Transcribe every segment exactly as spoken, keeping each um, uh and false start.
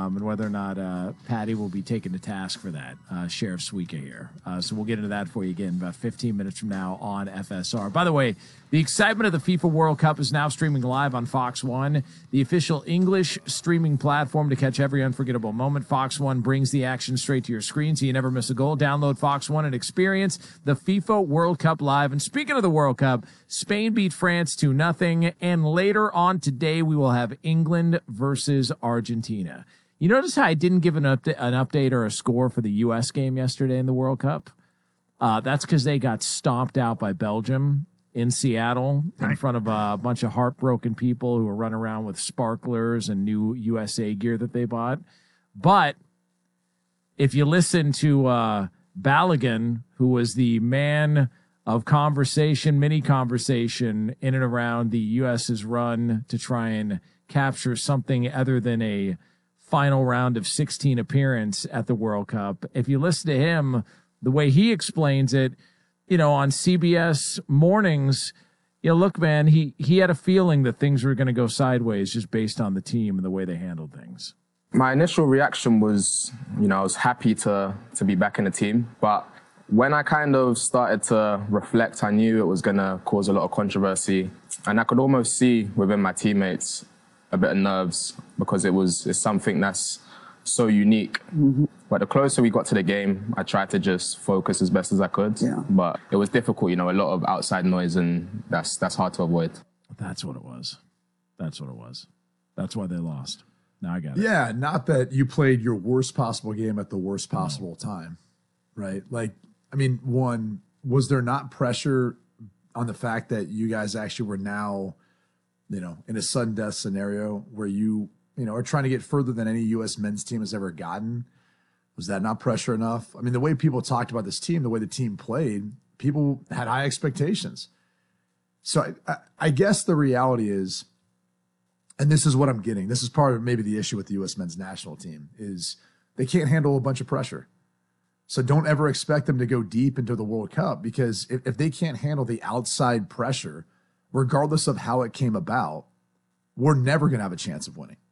um, and whether or not uh, Patty will be taken to task for that. Uh, Sheriff Suika here. Uh, so we'll get into that for you again about fifteen minutes from now on F S R. By the way, the excitement of the FIFA World Cup is now streaming live on Fox One, the official English streaming platform to catch every unforgettable moment. Fox One brings the action straight to your screen so you never miss a goal. Download Fox One and experience the FIFA World Cup live. And speaking of the World Cup, Spain beat France two nothing, and later on today we will have England versus Argentina. You notice how I didn't give an, upda- an update or a score for the U S game yesterday in the World Cup? Uh, that's because they got stomped out by Belgium in Seattle in front of a bunch of heartbroken people who were running around with sparklers and new U S A gear that they bought. But if you listen to uh, Balogun, who was the man of conversation, mini conversation in and around the U S's run to try and capture something other than a final round of sixteen appearance at the World Cup. If you listen to him, the way he explains it, you know, on C B S mornings, you know, look, man, he, he had a feeling that things were going to go sideways just based on the team and the way they handled things. My initial reaction was, you know, I was happy to, to be back in the team. But when I kind of started to reflect, I knew it was going to cause a lot of controversy. And I could almost see within my teammates a bit of nerves because it was it's something that's so unique. Mm-hmm. But the closer we got to the game, I tried to just focus as best as I could. Yeah. But it was difficult, you know, a lot of outside noise, and that's that's hard to avoid. That's what it was. That's what it was. That's why they lost. Now I got it. Yeah, not that you played your worst possible game at the worst possible no. time, right? Like, I mean, one, was there not pressure on the fact that you guys actually were now, you know, in a sudden death scenario where you, you know, are trying to get further than any U S men's team has ever gotten? Was that not pressure enough? I mean, the way people talked about this team, the way the team played, people had high expectations. So I, I, I guess the reality is, and this is what I'm getting, this is part of maybe the issue with the U S men's national team, is they can't handle a bunch of pressure. So don't ever expect them to go deep into the World Cup, because if, if they can't handle the outside pressure, regardless of how it came about, we're never going to have a chance of winning.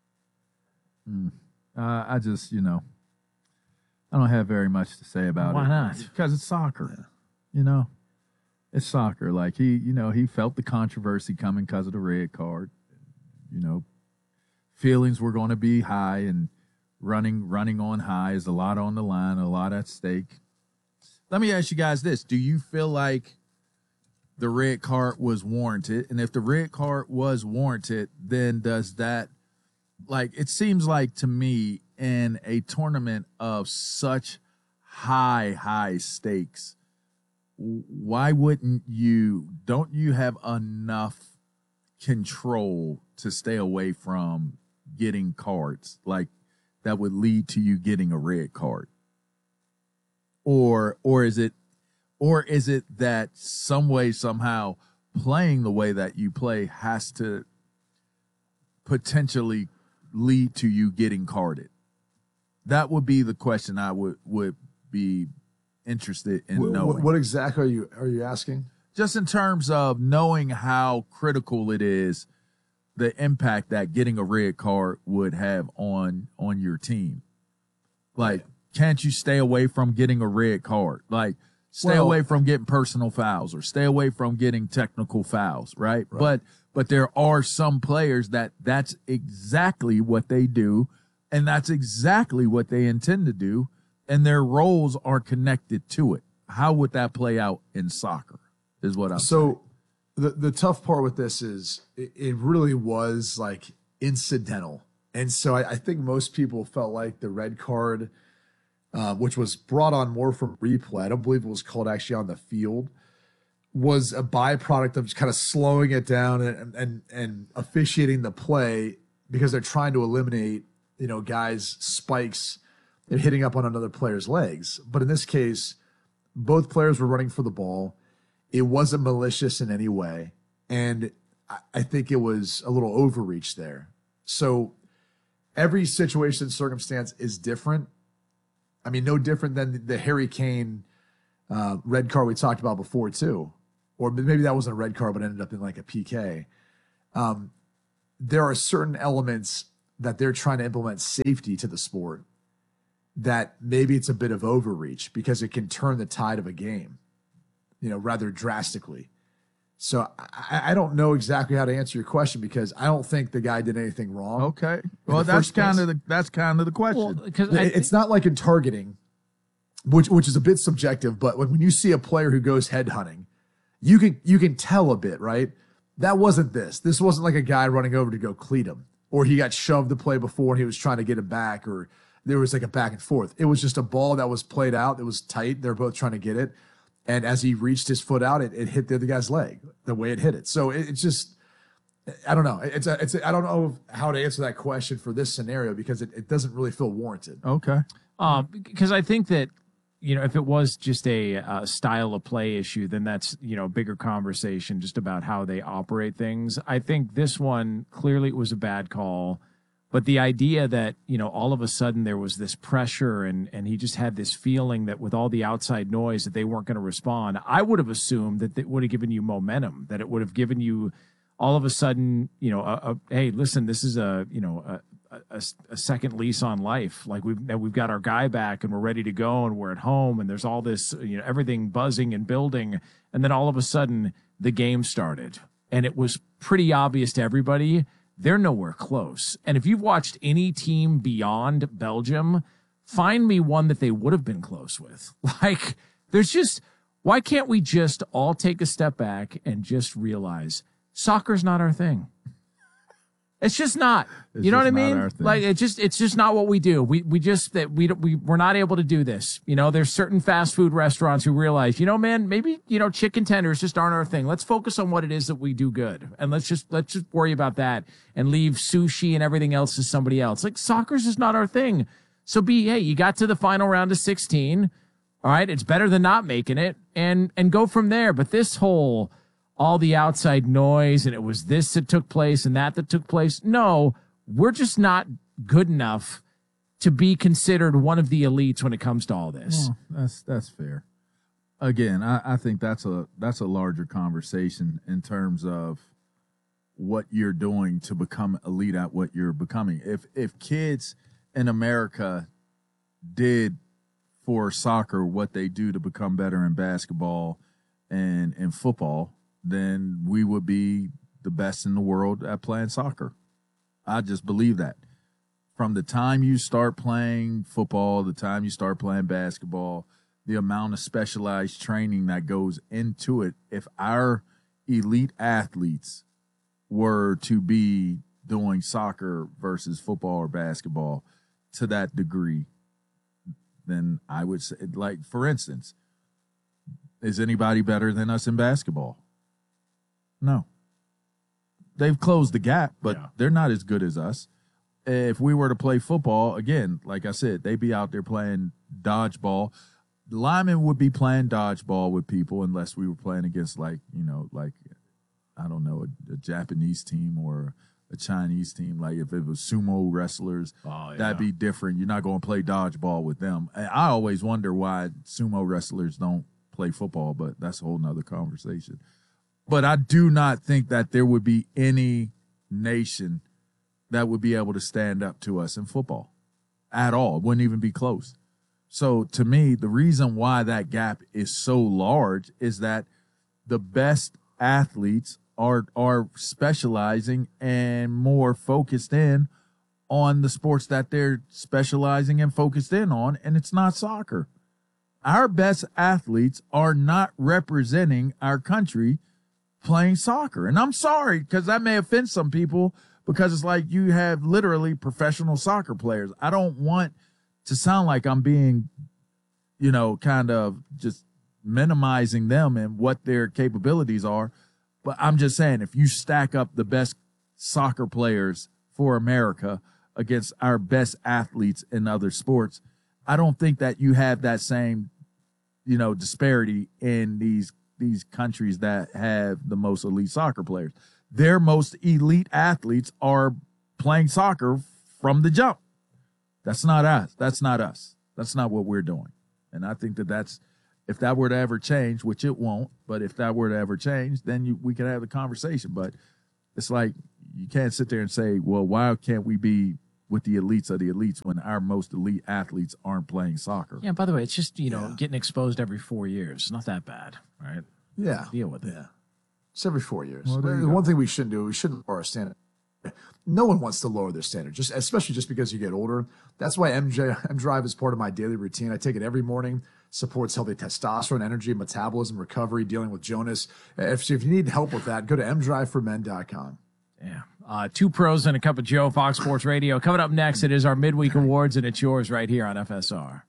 Mm. Uh, I just, you know, I don't have very much to say about Why it. Why not? Because it's soccer. Yeah. You know, it's soccer. Like, he, you know, he felt the controversy coming because of the red card. You know, feelings were going to be high, and running, running on high is a lot on the line, a lot at stake. Let me ask you guys this. Do you feel like the red card was warranted? And if the red card was warranted, then does that, like, it seems like to me, in a tournament of such high, high stakes, why wouldn't you, don't you have enough control to stay away from getting cards like that would lead to you getting a red card? Or, or is it, or is it that some way, somehow, playing the way that you play has to potentially lead to you getting carded? That would be the question I would, would be interested in what, knowing. What exactly are you are you asking? Just in terms of knowing how critical it is, the impact that getting a red card would have on on your team. Like, can't you stay away from getting a red card? Like, stay well, away from getting personal fouls, or stay away from getting technical fouls, right? right? But but there are some players that that's exactly what they do, and that's exactly what they intend to do, and their roles are connected to it. How would that play out in soccer is what I'm so saying. The, the tough part with this is it, it really was like incidental. And so I, I think most people felt like the red card, uh, which was brought on more from replay, I don't believe it was called actually on the field, was a byproduct of just kind of slowing it down and, and, and officiating the play, because they're trying to eliminate, you know, guys' spikes and hitting up on another player's legs. But in this case, both players were running for the ball. It wasn't malicious in any way. And I think it was a little overreach there. So every situation and circumstance is different. I mean, no different than the Harry Kane uh, red card we talked about before too. Or maybe that wasn't a red card, but ended up in like a P K. Um, there are certain elements that they're trying to implement safety to the sport, that maybe it's a bit of overreach because it can turn the tide of a game, you know, rather drastically. So I, I don't know exactly how to answer your question because I don't think the guy did anything wrong. Okay. Well, that's kind of the that's kind of the question. Because Well, it's not like in targeting, which which is a bit subjective, but when, when you see a player who goes head hunting, you can you can tell a bit, right? That wasn't this. This wasn't like a guy running over to go cleat him, or he got shoved the play before and he was trying to get it back, or there was like a back and forth. It was just a ball that was played out. It was tight. They're both trying to get it. And as he reached his foot out, it, it hit the other guy's leg the way it hit it. So it, it's just, I don't know. It's a, it's a, I don't know how to answer that question for this scenario because it, it doesn't really feel warranted. Okay. Um, because I think that, you know, if it was just a, a style of play issue, then that's, you know, a bigger conversation just about how they operate things. I think this one, clearly it was a bad call, but the idea that, you know, all of a sudden there was this pressure and, and he just had this feeling that with all the outside noise that they weren't going to respond, I would have assumed that it would have given you momentum, that it would have given you all of a sudden, you know, a, a, hey, listen, this is a, you know, a, A, a second lease on life. Like we've we've got our guy back and we're ready to go and we're at home and there's all this, you know, everything buzzing and building. And then all of a sudden the game started and it was pretty obvious to everybody they're nowhere close. And if you've watched any team beyond Belgium, find me one that they would have been close with. Like there's just, why can't we just all take a step back and just realize soccer's not our thing? It's just not. It's you know what I just not mean? our thing. Like it just it's just not what we do. We we just that we we we're not able to do this. You know, there's certain fast food restaurants who realize, you know, man, maybe, you know, chicken tenders just aren't our thing. Let's focus on what it is that we do good. And let's just let's just worry about that and leave sushi and everything else to somebody else. Like soccer's just not our thing. So be, hey, you got to the final round of sixteen. All right, it's better than not making it and and go from there. But this whole all the outside noise and it was this that took place and that that took place. No, we're just not good enough to be considered one of the elites when it comes to all this. Well, that's that's fair. Again, I, I think that's a that's a larger conversation in terms of what you're doing to become elite at what you're becoming. If if kids in America did for soccer what they do to become better in basketball and in football, then we would be the best in the world at playing soccer. I just believe that. From the time you start playing football, the time you start playing basketball, the amount of specialized training that goes into it, if our elite athletes were to be doing soccer versus football or basketball to that degree, then I would say, like, for instance, is anybody better than us in basketball? No. They've closed the gap, but Yeah. they're not as good as us. If we were to play football, again, like I said, they'd be out there playing dodgeball. The linemen would be playing dodgeball with people unless we were playing against, like, you know, like, I don't know, a, a Japanese team or a Chinese team. Like if it was sumo wrestlers, Oh, yeah. that'd be different. You're not going to play dodgeball with them. And I always wonder why sumo wrestlers don't play football, but that's a whole nother conversation. But I do not think that there would be any nation that would be able to stand up to us in football at all. It wouldn't even be close. So to me, the reason why that gap is so large is that the best athletes are are specializing and more focused in on the sports that they're specializing and focused in on, and it's not soccer. Our best athletes are not representing our country playing soccer. And I'm sorry, because that may offend some people, because it's like you have literally professional soccer players. I don't want to sound like I'm being, you know, kind of just minimizing them and what their capabilities are. But I'm just saying, if you stack up the best soccer players for America against our best athletes in other sports, I don't think that you have that same, you know, disparity in these these countries that have the most elite soccer players. Their most elite athletes are playing soccer from the jump. That's not us. That's not us. That's not what we're doing. And I think that that's, if that were to ever change, which it won't, but if that were to ever change, then you, we could have the conversation. But it's like, you can't sit there and say, well, why can't we be with the elites of the elites when our most elite athletes aren't playing soccer. Yeah, by the way, it's just, you know, Yeah. getting exposed every four years. Not that bad, right? Yeah. Deal with it. Yeah. It's every four years. Well, there you the go. one thing we shouldn't do, we shouldn't lower our standard. No one wants to lower their standard, just especially just because you get older. That's why M J M Drive is part of my daily routine. I take it every morning. Supports healthy testosterone, energy, metabolism, recovery, dealing with Jonas. If, if you need help with that, go to m drive for men dot com. Yeah. Uh, two pros and a cup of Joe, Fox Sports Radio. Coming up next, it is our midweek awards, and it's yours right here on F S R.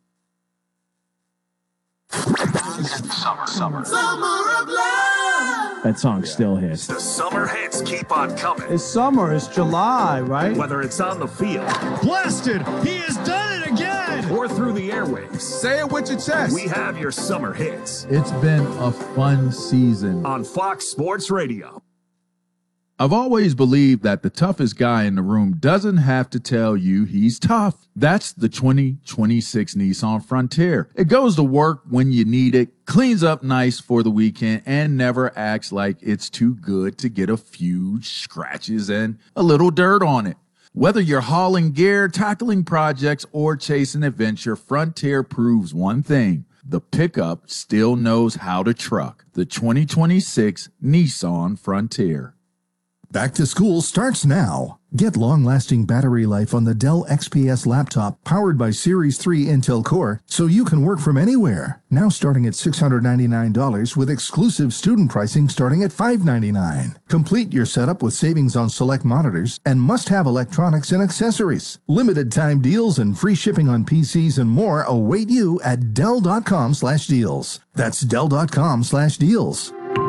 Summer, summer. Summer of love. That song still hits. The summer hits keep on coming. It's summer, it's July, right? Whether it's on the field Blasted! He has done it again! or through the airwaves, Say it with your chest. we have your summer hits It's been a fun season. on Fox Sports Radio. I've always believed that the toughest guy in the room doesn't have to tell you he's tough. That's the twenty twenty-six Nissan Frontier. It goes to work when you need it, cleans up nice for the weekend, and never acts like it's too good to get a few scratches and a little dirt on it. Whether you're hauling gear, tackling projects, or chasing adventure, Frontier proves one thing. The pickup still knows how to truck. The twenty twenty-six Nissan Frontier. Back to school starts now. Get long-lasting battery life on the Dell X P S laptop powered by Series three Intel Core so you can work from anywhere. Now starting at six hundred ninety-nine dollars with exclusive student pricing starting at five hundred ninety-nine dollars. Complete your setup with savings on select monitors and must-have electronics and accessories. Limited time deals and free shipping on P Cs and more await you at Dell.com slash deals. That's Dell.com slash deals.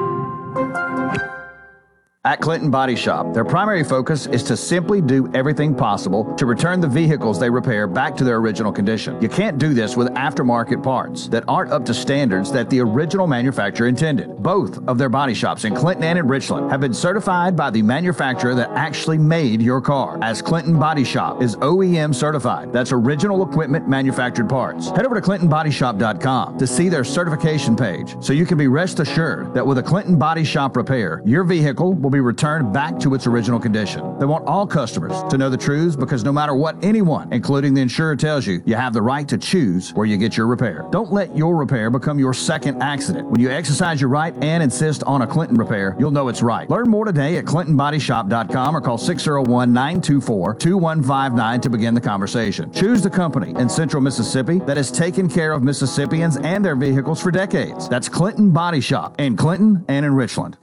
At Clinton Body Shop, their primary focus is to simply do everything possible to return the vehicles they repair back to their original condition. You can't do this with aftermarket parts that aren't up to standards that the original manufacturer intended. Both of their body shops in Clinton and in Richland have been certified by the manufacturer that actually made your car, as Clinton Body Shop is O E M certified. That's original equipment manufactured parts. Head over to clinton body shop dot com to see their certification page so you can be rest assured that with a Clinton Body Shop repair, your vehicle will be returned back to its original condition. They want all customers to know the truth because no matter what anyone, including the insurer, tells you, you have the right to choose where you get your repair. Don't let your repair become your second accident. When you exercise your right and insist on a Clinton repair, you'll know it's right. Learn more today at clinton body shop dot com or call six oh one, nine two four, two one five nine to begin the conversation. Choose the company in Central Mississippi that has taken care of Mississippians and their vehicles for decades. That's Clinton Body Shop in Clinton and in Richland.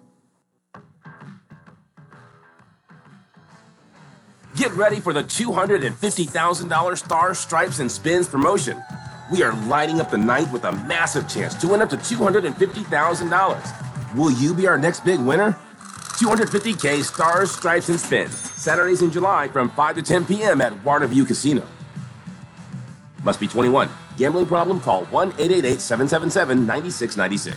Get ready for the two hundred fifty thousand dollars Stars, Stripes, and Spins promotion. We are lighting up the night with a massive chance to win up to two hundred fifty thousand dollars. Will you be our next big winner? two hundred fifty K Stars, Stripes, and Spins. Saturdays in July from five to ten p.m. at Waterview Casino. Must be twenty-one. Gambling problem? Call one eight eight eight, seven seven seven, nine six nine six.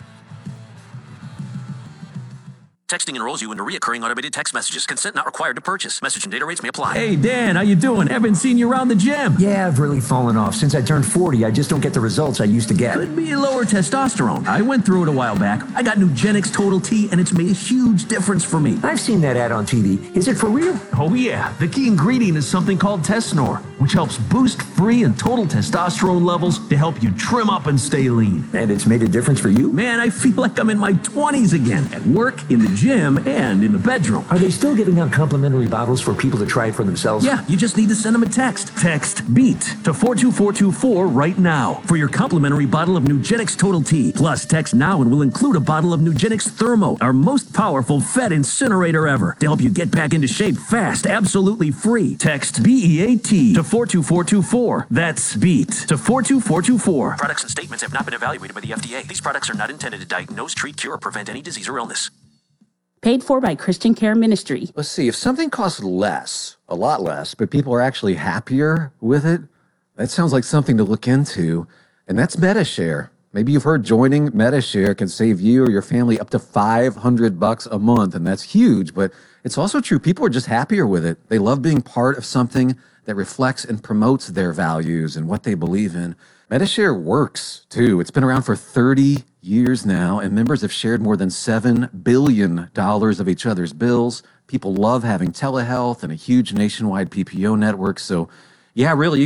Texting enrolls you into reoccurring automated text messages. Consent not required to purchase. Message and data rates may apply. Hey, Dan, how you doing? Haven't seen you around the gym. Yeah, I've really fallen off. Since I turned forty, I just don't get the results I used to get. Could be lower testosterone. I went through it a while back. I got Nugenix Total T, and it's made a huge difference for me. I've seen that ad on T V. Is it for real? Oh, yeah. The key ingredient is something called Tesnor, which helps boost free and total testosterone levels to help you trim up and stay lean. And it's made a difference for you? Man, I feel like I'm in my twenties again, at work, in the gym, and in the bedroom. Are they still giving out complimentary bottles for people to try it for themselves? Yeah, you just need to send them a text. Text BEAT to four two four two four right now for your complimentary bottle of Nugenix Total T. Plus, text now and we'll include a bottle of Nugenix Thermo, our most powerful Fed incinerator ever, to help you get back into shape fast, absolutely free. Text B E A T to four two four two four. That's BEAT to four two four two four. Products and statements have not been evaluated by the F D A. These products are not intended to diagnose, treat, cure, or prevent any disease or illness. Paid for by Christian Care Ministry. Let's see, if something costs less, a lot less, but people are actually happier with it, that sounds like something to look into, and that's MediShare. Maybe you've heard joining MediShare can save you or your family up to five hundred bucks a month, and that's huge, but it's also true. People are just happier with it. They love being part of something that reflects and promotes their values and what they believe in. MediShare works, too. It's been around for thirty years now, and members have shared more than seven billion dollars of each other's bills. People love having telehealth and a huge nationwide P P O network. So, yeah, really,